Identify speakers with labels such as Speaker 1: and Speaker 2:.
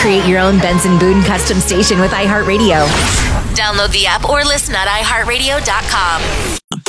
Speaker 1: Create your own Benson Boone custom station with iHeartRadio.
Speaker 2: Download the app or listen at iHeartRadio.com.